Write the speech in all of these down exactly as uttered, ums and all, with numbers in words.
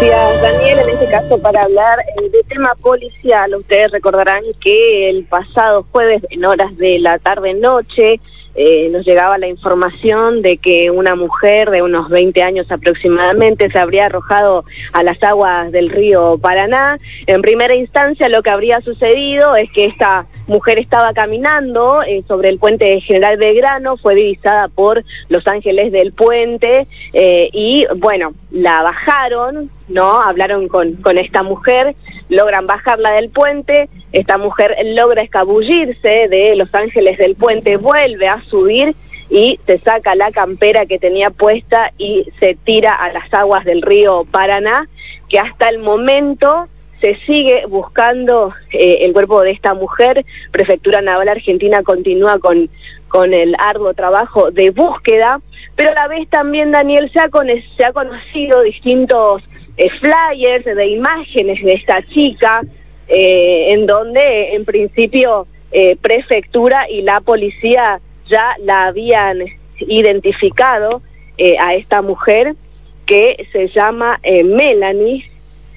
Gracias, Daniel. En este caso, para hablar eh, de tema policial, ustedes recordarán que el pasado jueves, en horas de la tarde-noche, eh, nos llegaba la información de que una mujer de unos veinte años aproximadamente se habría arrojado a las aguas del río Paraná. En primera instancia, lo que habría sucedido es que esta mujer estaba caminando eh, sobre el puente General Belgrano, fue divisada por los ángeles del puente eh, y, bueno, la bajaron, ¿no? Hablaron con, con esta mujer, logran bajarla del puente, esta mujer logra escabullirse de los ángeles del puente, vuelve a subir y se saca la campera que tenía puesta y se tira a las aguas del río Paraná, que hasta el momento se sigue buscando eh, el cuerpo de esta mujer. Prefectura Naval Argentina continúa con, con el arduo trabajo de búsqueda, pero a la vez también, Daniel, se ha, con, se ha conocido distintos eh, flyers de imágenes de esta chica, eh, en donde en principio eh, Prefectura y la policía ya la habían identificado eh, a esta mujer, que se llama eh, Melanie.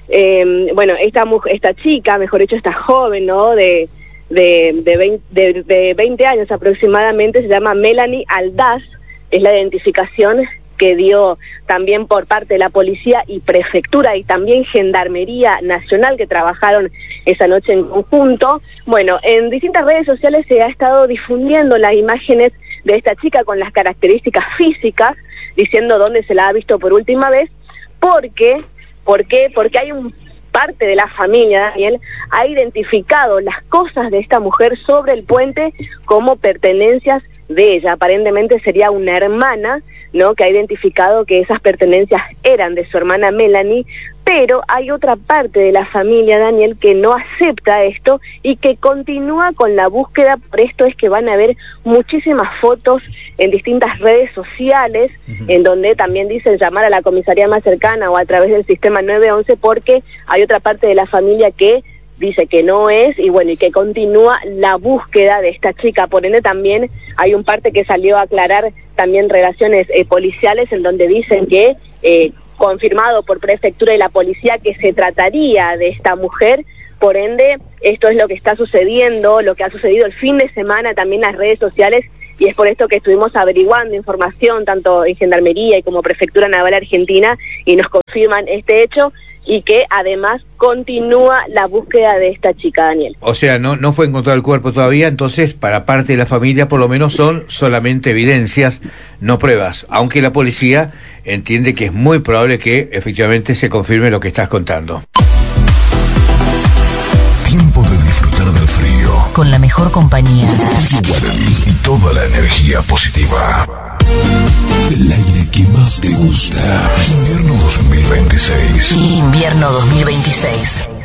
Eh, bueno, esta mujer, esta chica, mejor dicho, esta joven, ¿no? De, de, de, veinte, de, de veinte años aproximadamente, se llama Melanie Aldaz, es la identificación que dio también por parte de la policía y prefectura y también Gendarmería Nacional, que trabajaron esa noche en conjunto. Bueno, en distintas redes sociales se ha estado difundiendo las imágenes de esta chica con las características físicas, diciendo dónde se la ha visto por última vez, porque... ¿Por qué? Porque hay un parte de la familia, Daniel, ha identificado las cosas de esta mujer sobre el puente como pertenencias de ella. Aparentemente sería una hermana, ¿no?, que ha identificado que esas pertenencias eran de su hermana Melanie, pero hay otra parte de la familia, Daniel, que no acepta esto y que continúa con la búsqueda. Por esto es que van a ver muchísimas fotos en distintas redes sociales, uh-huh, en donde también dicen llamar a la comisaría más cercana o a través del sistema nueve once, porque hay otra parte de la familia que dice que no es, y bueno, y que continúa la búsqueda de esta chica. Por ende también hay un parte que salió a aclarar también relaciones eh, policiales, en donde dicen que, eh, confirmado por prefectura y la policía, que se trataría de esta mujer. Por ende, esto es lo que está sucediendo, lo que ha sucedido el fin de semana también en las redes sociales, y es por esto que estuvimos averiguando información tanto en Gendarmería y como Prefectura Naval Argentina, y nos confirman este hecho, y que además continúa la búsqueda de esta chica, Daniel. O sea, no no fue encontrado el cuerpo todavía, entonces para parte de la familia por lo menos son solamente evidencias, no pruebas, aunque la policía entiende que es muy probable que efectivamente se confirme lo que estás contando. Tiempo de disfrutar del frío con la mejor compañía y toda la energía positiva. El aire que más te gusta. Invierno dos mil veintiséis. Invierno dos mil veintiséis.